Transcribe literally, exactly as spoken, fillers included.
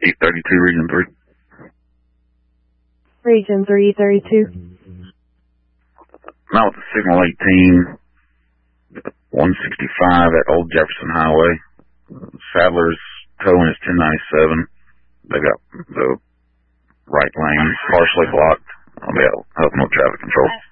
eight thirty-two, Region three. Region three thirty-two. Now with the signal eighteen, one sixty-five at Old Jefferson Highway. Sadler's towing is ten ninety-seven. They got the right lane partially blocked. I'll be helping with traffic control.